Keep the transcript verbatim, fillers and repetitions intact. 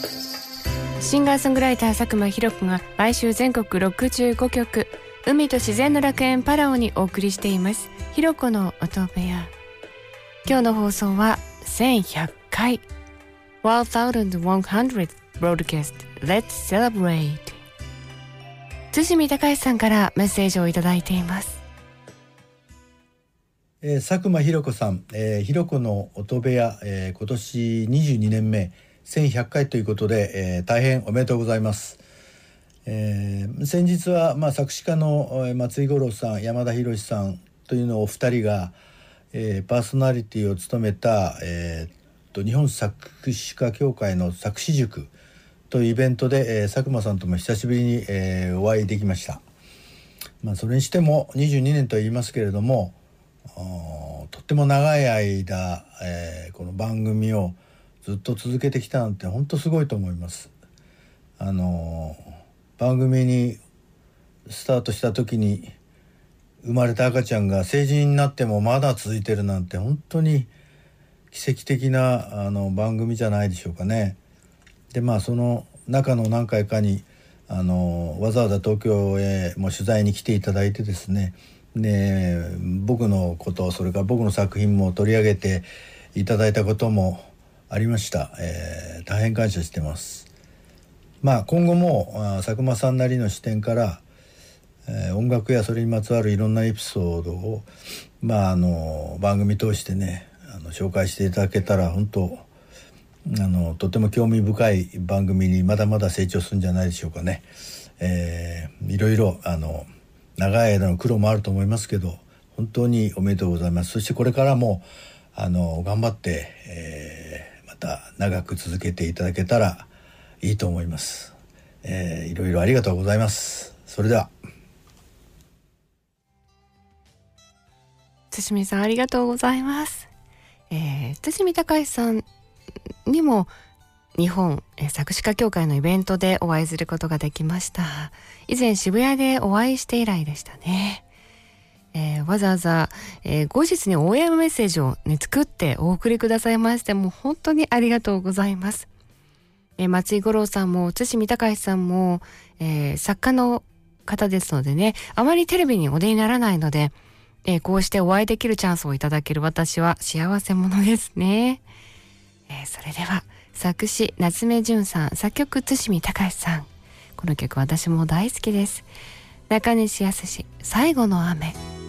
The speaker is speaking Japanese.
シンガーソングライター佐久間ひろ子が毎週全国ろくじゅうごきょく海と自然の楽園パラオにお送りしていますひろ子の音部屋。今日の放送はせんひゃっかい ワンせんひゃく broadcast Let's Celebrate。 津見隆さんからメッセージをいただいています。 えー、佐久間ひろ子さん、えー、ひろ子の音部屋、えー、今年にじゅうにねんめせんひゃっかいということで、えー、大変おめでとうございます。えー、先日は、まあ、作詞家の松井五郎さん、山田博さんというのお二人が、えー、パーソナリティを務めた、えー、っと日本作詞家協会の作詞塾というイベントで、えー、佐久間さんとも久しぶりに、えー、お会いできました。まあ、それにしてもにじゅうにねんと言いますけれども、とっても長い間、えー、この番組をずっと続けてきたなんて本当すごいと思います。あの番組にスタートした時に生まれた赤ちゃんが成人になってもまだ続いてるなんて本当に奇跡的なあの番組じゃないでしょうかね。でまあその中の何回かにあのわざわざ東京へも取材に来ていただいてですね、で僕のことそれから僕の作品も取り上げていただいたこともありました。えー、大変感謝してます。まあ今後も佐久間さんなりの視点から、えー、音楽やそれにまつわるいろんなエピソードを、まあ、あの番組通してねあの紹介していただけたら本当あのとても興味深い番組にまだまだ成長するんじゃないでしょうかね。えー、いろいろあの長い間の苦労もあると思いますけど本当におめでとうございます。そしてこれからもあの頑張って、えー、また長く続けていただけたらいいと思います。えー、いろいろありがとうございます。それでは津さんありがとうございます。えー、津隆さんにも日本作詞家協会のイベントでお会いすることができました。以前渋谷でお会いして以来でしたね。えー、わざわざ、えー、後日に オーエム メッセージを、ね、作ってお送りくださいましてもう本当にありがとうございます。えー、松井五郎さんも津見隆さんも、えー、作家の方ですのでねあまりテレビにお出にならないので、えー、こうしてお会いできるチャンスをいただける私は幸せ者ですね。えー、それでは作詞夏目純さん、作曲津見隆さん。この曲私も大好きです。中西康最後の雨。